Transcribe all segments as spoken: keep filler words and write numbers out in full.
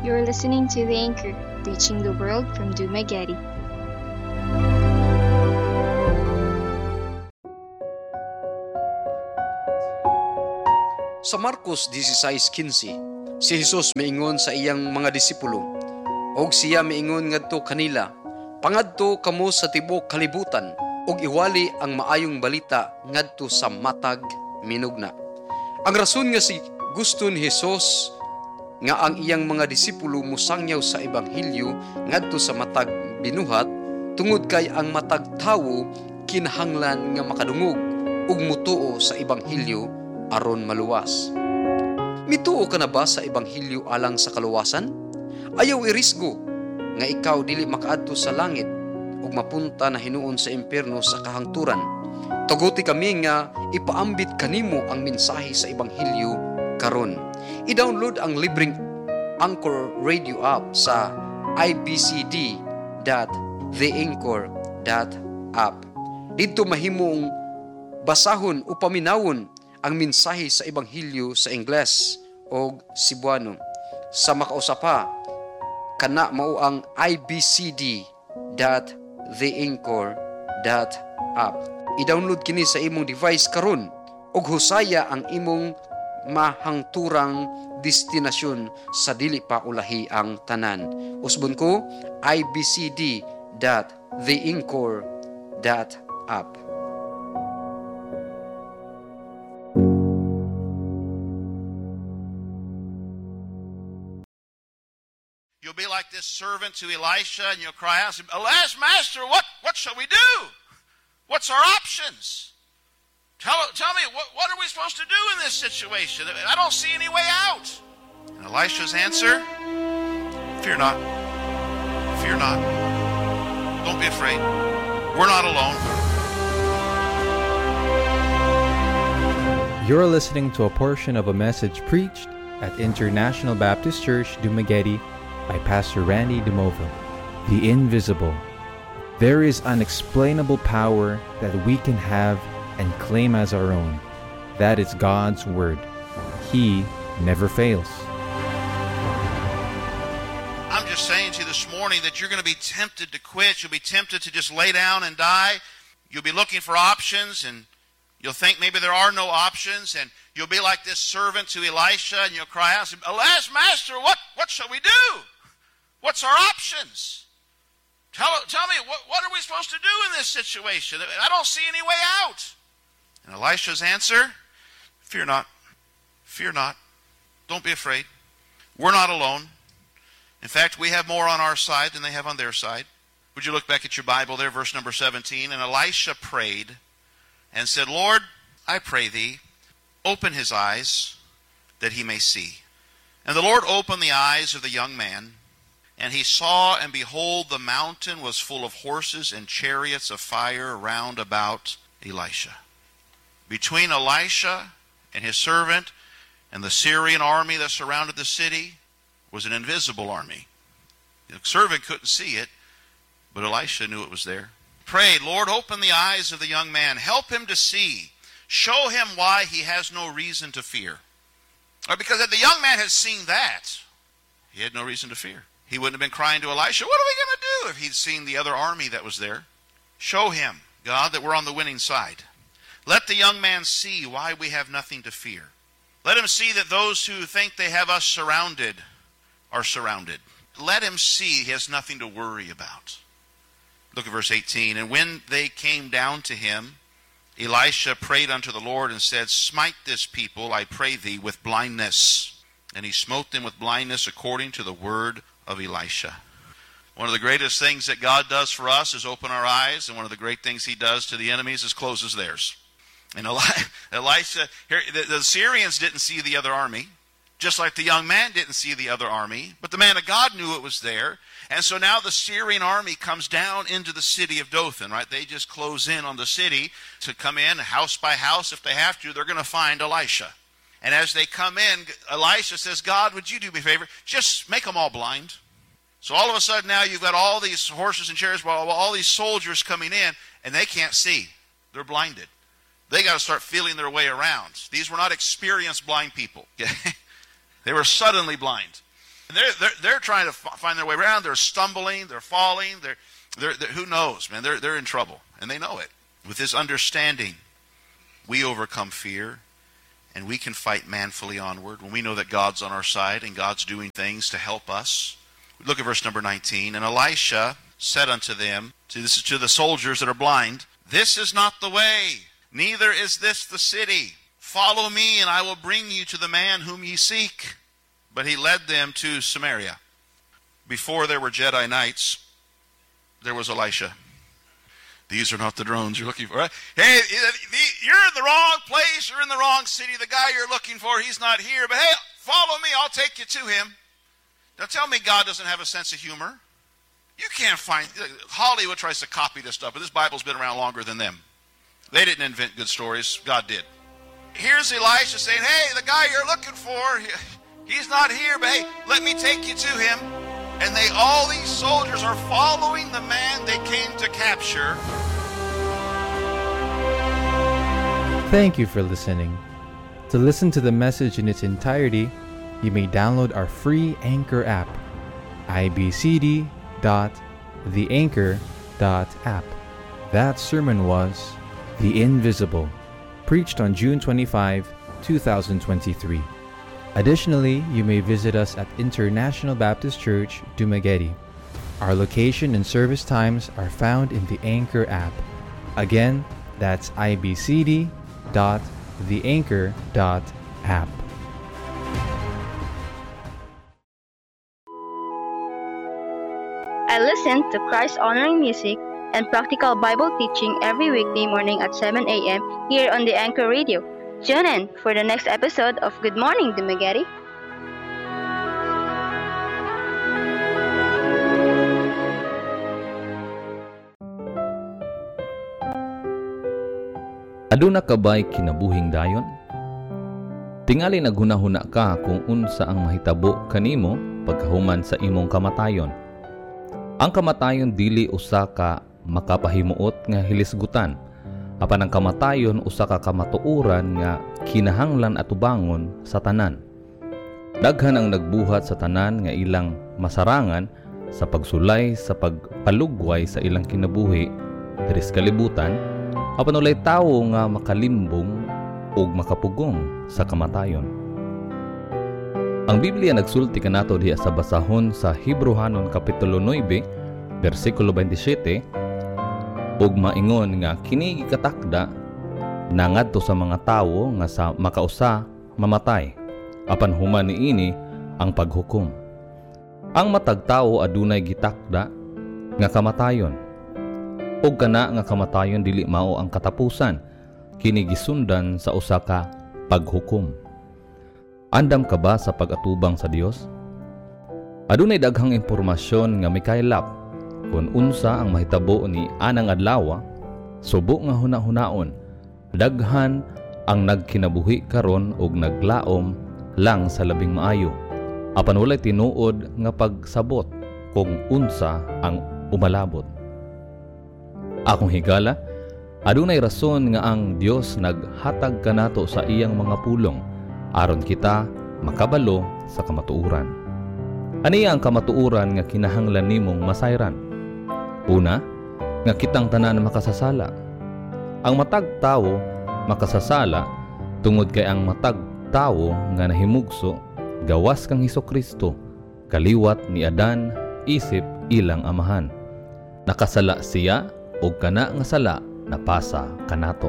You're listening to The Anchor, reaching the world from Dumaguete. Sa Marcos sixteen fifteen, si Jesus miingon sa iyang mga disipulo, og siya miingon ngadto kanila, pangadto kamo sa tibuok kalibutan, og iwali ang maayong balita ngadto sa matag minugna. Ang rason nga si gusto ni Jesus nga ang iyang mga disipulo musangyaw sa ebanghelyo ngadto sa matag binuhat, tungod kay ang matag tawo kinahanglan nga makadungog ug mutuo sa ebanghelyo aron maluwas. Mituo ka na ba sa ebanghelyo alang sa kaluwasan? Ayaw irisgo nga ikaw dili makaadto sa langit ug mapunta na hinuon sa impierno sa kahangturan. Tuguti kami nga ipaambit kanimo ang mensahe sa ebanghelyo karon. I-download ang libreng Anchor Radio app sa i b c d dot the anchor dot app. Dito mahimong basahon o paminawon ang mensahe sa ebanghelyo sa Ingles o Cebuano. Sa makausapa, kana mao ang i b c d dot the anchor dot app. I-download kini sa imong device karon ug husaya ang imong mahangturang destinasyon sa dili pa ulahi ang tanan. Usbon ko, i b c d dot the anchor dot app. You'll be like this servant to Elisha, and you'll cry out, "Alas, Master, what, what shall we do? What's our options? Tell, tell me, what, what are we supposed to do in this situation? I don't see any way out." And Elisha's answer, "Fear not. Fear not. Don't be afraid. We're not alone." You're listening to a portion of a message preached at International Baptist Church, Dumaguete, by Pastor Randy DeMova. The Invisible. There is unexplainable power that we can have and claim as our own. That is God's Word. He never fails. I'm just saying to you this morning that you're going to be tempted to quit. You'll be tempted to just lay down and die. You'll be looking for options, and you'll think maybe there are no options, and you'll be like this servant to Elisha, and you'll cry out, "Alas, Master, what, what shall we do? What's our options? Tell, tell me, what, what are we supposed to do in this situation? I don't see any way out." And Elisha's answer, "Fear not. Fear not. Don't be afraid. We're not alone. In fact, we have more on our side than they have on their side." Would you look back at your Bible there, verse number seventeen? "And Elisha prayed and said, Lord, I pray thee, open his eyes that he may see. And the Lord opened the eyes of the young man, and he saw, and behold, the mountain was full of horses and chariots of fire round about Elisha." Between Elisha and his servant and the Syrian army that surrounded the city was an invisible army. The servant couldn't see it, but Elisha knew it was there. Prayed, "Lord, open the eyes of the young man. Help him to see. Show him why he has no reason to fear." Or because if the young man had seen that, he had no reason to fear. He wouldn't have been crying to Elisha, "What are we going to do?" if he'd seen the other army that was there. Show him, God, that we're on the winning side. Let the young man see why we have nothing to fear. Let him see that those who think they have us surrounded are surrounded. Let him see he has nothing to worry about. Look at verse eighteen. "And when they came down to him, Elisha prayed unto the Lord and said, Smite this people, I pray thee, with blindness. And he smote them with blindness according to the word of Elisha." One of the greatest things that God does for us is open our eyes, and one of the great things he does to the enemies is closes theirs. And Eli- Elisha, here, the, the Syrians didn't see the other army, just like the young man didn't see the other army, but the man of God knew it was there. And so now the Syrian army comes down into the city of Dothan, right? They just close in on the city to come in house by house. If they have to, they're going to find Elisha. And as they come in, Elisha says, "God, would you do me a favor? Just make them all blind." So all of a sudden now you've got all these horses and chariots, all these soldiers coming in, and they can't see. They're blinded. They got to start feeling their way around. These were not experienced blind people. Okay? They were suddenly blind. They're, they're, they're trying to f- find their way around. They're stumbling. They're falling. They're, they're, they're, who knows, man? They're, they're in trouble, and they know it. With this understanding, we overcome fear, and we can fight manfully onward when we know that God's on our side and God's doing things to help us. Look at verse number nineteen. And Elisha said unto them, see, this is to the soldiers that are blind, this is not the way, neither is this the city. Follow me, and I will bring you to the man whom ye seek. But he led them to Samaria. Before there were Jedi Knights, there was Elisha. These are not the drones you're looking for. Right? Hey, you're in the wrong place. You're in the wrong city. The guy you're looking for, he's not here. But hey, follow me. I'll take you to him. Now tell me God doesn't have a sense of humor. You can't find... Hollywood tries to copy this stuff, but this Bible's been around longer than them. They didn't invent good stories. God did. Here's Elisha saying, hey, the guy you're looking for, he's not here, but hey, let me take you to him. And they, all these soldiers are following the man they came to capture. Thank you for listening. To listen to the message in its entirety, you may download our free Anchor app, i b c d dot the anchor dot app. That sermon was The Invisible, preached on June twenty-fifth, twenty twenty-three. Additionally, you may visit us at International Baptist Church, Dumaguete. Our location and service times are found in the Anchor app. Again, that's i b c d dot the anchor dot app. I listen to Christ-honoring music and practical Bible teaching every weekday morning at seven a.m. here on the Anchor Radio. Tune in for the next episode of Good Morning, Dumaguete. Aduna ka ba'y kinabuhing dayon? Tingali naghunahuna ka kung unsa ang mahitabo kanimo pagkahuman sa imong kamatayon. Ang kamatayon dili usa ka makapahimuot nga hilisgutan, apan ang kamatayon usa ka kamatuoran nga kinahanglan atubangon sa tanan. Daghan ang nagbuhat sa tanan nga ilang masarangan sa pagsulay sa pagpalugway sa ilang kinabuhi diri sa kalibutan, apan walay tawo nga makalimbong ug makapugong sa kamatayon. Ang Biblia nagsulti kanato diha sa basahon sa Hebrehanon kapitulo nine, bersikulo twenty-seven, ug maingon nga kini gikatakda nangadto sa mga tawo nga sa makausa mamatay, apan human niini ang paghukom. Ang matag tawo adunay gitakda nga kamatayon, ug kana nga kamatayon dili mao ang katapusan, kini gisundan sa usa ka paghukom. Andam ka ba sa pag-atubang sa Dios? Adunay daghang impormasyon nga mikaylap kung unsa ang mahitabo ni anang adlaw, subo nga huna-hunaon. Daghan ang nagkinabuhi karon ug naglaom lang sa labing maayo, apan walay tinuod nga pagsabot kung unsa ang umalabot. Akong higala, adunay rason nga ang Dios naghatag kanato sa iyang mga pulong aron kita makabalo sa kamatuuran. Aniya ang kamatuuran nga kinahanglan nimong masayran? Una, nga kitang tanan makasasala. Ang matag tawo makasasala tungod kay ang matag tawo nga nahimugso gawas kang Hesukristo, kaliwat ni Adan isip ilang amahan. Nakasala siya ug kana nga sala napasa kanato.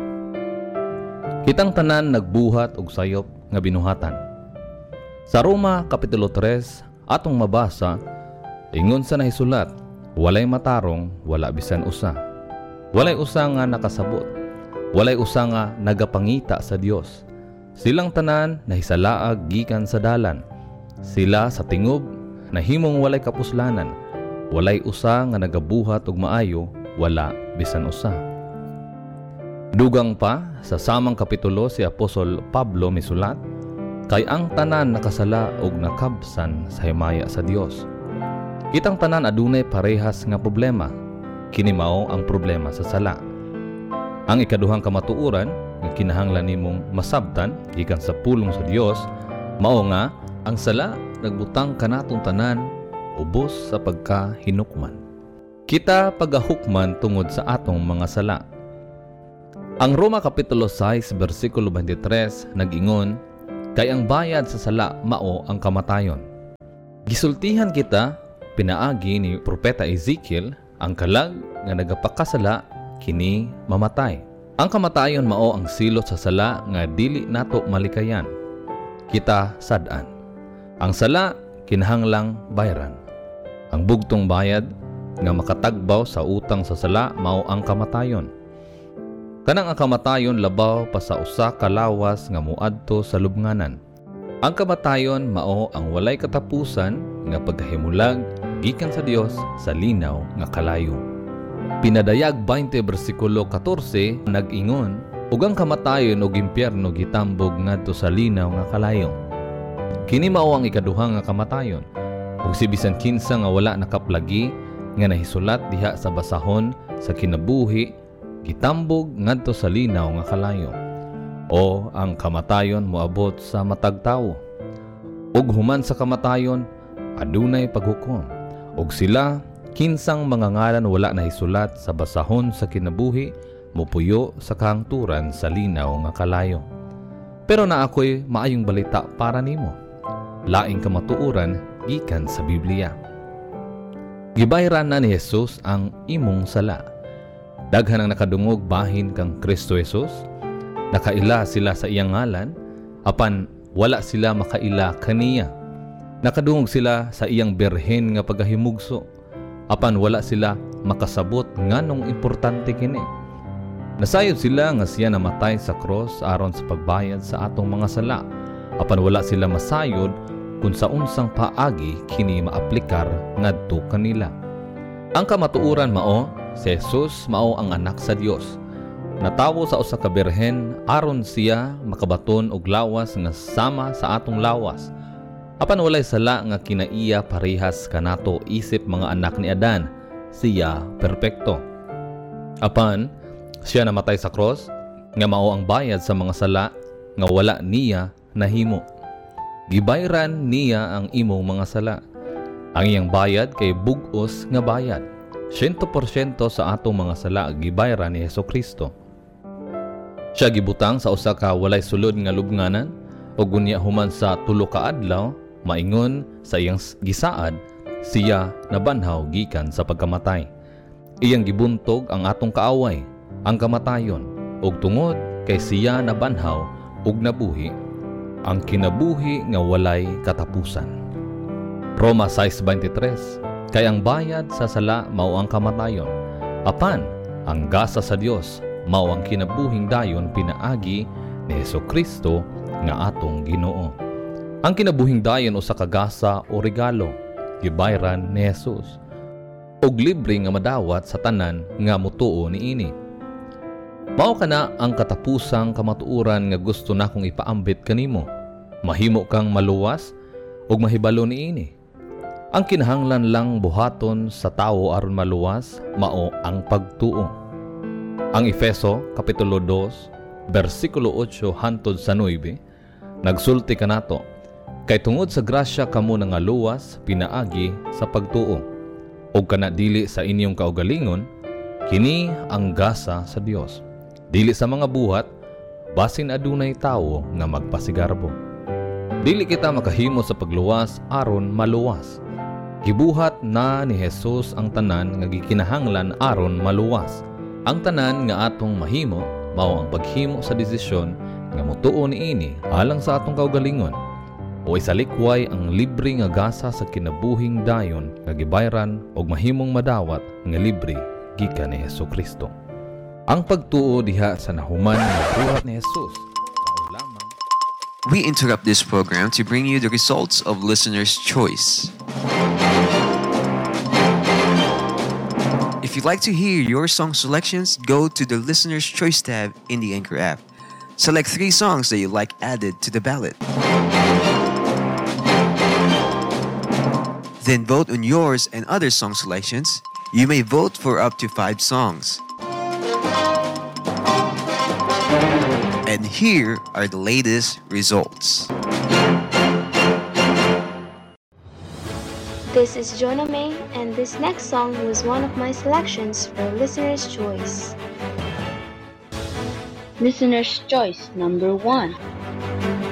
Kitang tanan nagbuhat og sayop nga binuhatan. Sa Roma kapitulo three atong mabasa, ingon sa nahisulat, walay matarong, wala bisan usa. Walay usa nga nakasabot, walay usa nga nagapangita sa Dios. Silang tanan nahisalaag gikan sa dalan. Sila sa tingob nahimong walay kapuslanan. Walay usa nga nagabuhat og maayo, wala bisan usa. Dugang pa sa samang kapitulo si Apostol Pablo misulat, kay ang tanan nakasala og nakabsan sa himaya sa Dios. Kitang tanan adunay parehas nga problema. Kini mao ang problema sa sala. Ang ikaduhang kamatuoran nga kinahanglan nimong masabtan gikan sa pulong sa Dios mao nga Ang sala nagbutang kanatong tanan ubos sa pagkahinukman. Kita pagahukman tungod sa atong mga sala. Ang Roma Kapitulo six, versikulo twenty-three nag-ingon, kay ang bayad sa sala mao ang kamatayon. Gisultihan kita, pinaagi ni Propeta Ezekiel, ang kalag nga nagapakasala kini mamatay. Ang kamatayon mao ang silot sa sala nga dili nato malikayan. Kita sad-an. Ang sala kinahanglang bayaran. Ang bugtong bayad nga makatagbaw sa utang sa sala mao ang kamatayon. Kanang ang kamatayon labaw pa sa usa ka lawas nga muadto sa lubnganan. Ang kamatayon mao ang walay katapusan nga pagkahimulag gikan sa Dios sa linaw nga kalayo. Pinadayag twenty bersikulo fourteen nag-ingon, ug ang kamatayon ug impyerno gitambog ngadto sa linaw nga kalayo. Kini mao ang ikaduha nga kamatayon, ug si bisan kinsa nga wala nakaplagi nga nahisulat diha sa basahon sa kinabuhi gitambog ngadto sa linaw nga kalayo. O ang kamatayon moabot sa matag tawo. Ug human sa kamatayon adunay paghukom, ug sila kinsang mga ngalan wala nahisulat sa basahon sa kinabuhi mupuyo sa kahangturan sa linaw nga kalayo. Pero na ako'y maayong balita para nimo. Laing kamatuoran gikan sa Biblia. Gibayran na ni Jesus ang imong sala. Daghan ang nakadungog bahin kang Kristo Jesus. Nakaila sila sa iyang ngalan, apan wala sila makaila kaniya. Nakadungog sila sa iyang birhen nga pagahimugso, apan wala sila makasabot nganong importante kini. Nasayod sila nga siya namatay sa cross aron sa pagbayad sa atong mga sala, apan wala sila masayod kung sa unsang paagi kini maaplikar ngadto kanila. Ang kamatuoran mao, si Jesus mao ang anak sa Dios. Natawo sa usa ka birhen aron siya makabaton og lawas nga sama sa atong lawas. Apan walay sala nga kinaiya parehas kanato isip mga anak ni Adan, siya perpekto. Apan siya namatay sa cross nga mao ang bayad sa mga sala nga wala niya nahimo. Gibayran niya ang imong mga sala. Ang iyang bayad kay bug-os nga bayad. one hundred percent sa atong mga sala gibayran ni Hesukristo. Siya gibutang sa usa ka walay sulod nga lubnganan, ug unya human sa tulo ka adlaw maingon sa iyang gisaad siya nabanhaw gikan sa pagkamatay. Iyang gibuntog ang atong kaaway, ang kamatayon, ug tungod kay siya nabanhaw ug nabuhi, ang kinabuhi nga walay katapusan. Roma six twenty-three, kay ang bayad sa sala mao ang kamatayon, apan ang gasa sa Dios mao ang kinabuhing dayon pinaagi ni Hesukristo nga atong Ginoo. Ang kinabuhing dayon usa ka gasa o regalo gibayran ni Jesus, ug libre nga madawat sa tanan nga mutuo niini. Mao kana ang katapusang kamatuoran nga gusto nakong ipaambit kanimo. Mahimo kang maluwas ug mahibalo niini. Ang kinahanglan lang buhaton sa tawo aron maluwas mao ang pagtuo. Ang Efeso Kapitulo two, versikulo eight hantod sa nine, nagsulti kanato, kay tungod sa grasya kamo nangaluwas pinaagi sa pagtuo, ug kana dili sa inyong kaugalingon, kini ang gasa sa Dios. Dili sa mga buhat, basin adunay tawo nga magpasigarbo. Dili kita makahimo sa pagluwas aron maluwas. Gibuhat na ni Jesus ang tanan nga gikinahanglan aron maluwas. Ang tanan nga atong mahimo mao ang paghimo sa desisyon nga motuo niini alang sa atong kaugalingon, o isalikway ang libre nga gasa sa kinabuhing dayon nga gibayran og mahimong madawat nga libre gikan ni Hesukristo. Ang pagtuo diha sa nahuman nga buhat ni Jesus mao lamang. We interrupt this program to bring you the results of Listener's Choice. If you'd like to hear your song selections, go to the Listener's Choice tab in the Anchor app. Select three songs that you'd like added to the ballot. Then vote on yours and other song selections. You may vote for up to five songs. And here are the latest results. This is Jonah May, and this next song was one of my selections for Listener's Choice. Listener's Choice number one.